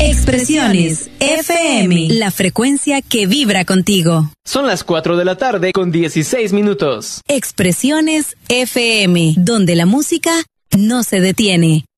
Expresiones FM, la frecuencia que vibra contigo. Son las 4 de la tarde con 16 minutos. Expresiones FM, donde la música no se detiene.